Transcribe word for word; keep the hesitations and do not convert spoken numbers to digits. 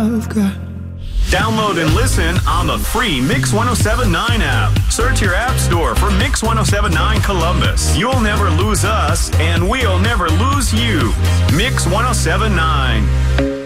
I've got. Download and listen on the free Mix one oh seven point nine app. Search your app store for Mix one oh seven point nine Columbus. You'll never lose us, and we'll never lose you. Mix one oh seven point nine.